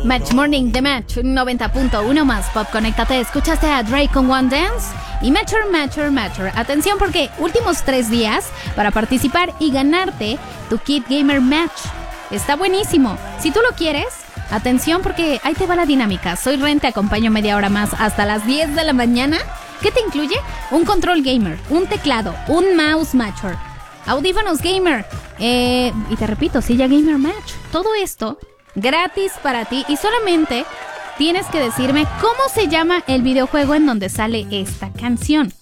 Match Morning The Match 90.1 más Pop. Conéctate, escuchaste a Drake con One Dance y Matcher. Atención porque últimos 3 días para participar y ganarte tu Kit Gamer Match. Está buenísimo. Si tú lo quieres, atención porque ahí te va la dinámica. Soy Ren, te acompaño media hora más hasta las 10 de la mañana. ¿Qué te incluye? Un control gamer, un teclado, un mouse matcher, audífonos gamer, y te repito, silla gamer match. Todo esto gratis para ti y solamente tienes que decirme cómo se llama el videojuego en donde sale esta canción.